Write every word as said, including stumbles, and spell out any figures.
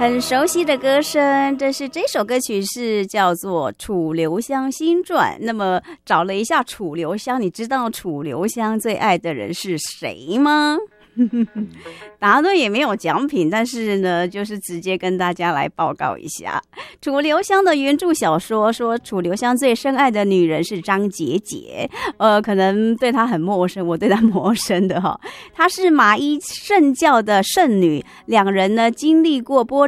很熟悉的歌声，这是这首歌曲是叫做《楚留香新传》。那么找了一下楚留香，你知道楚留香最爱的人是谁吗？答对也没有奖品，但是呢，就是直接跟大家来报告一下，楚留香的原著小说说楚留香最深爱的女人是张姐姐，呃，可能对她很陌生，我对她陌生的哈。她是马依圣教的圣女，两人呢经历过波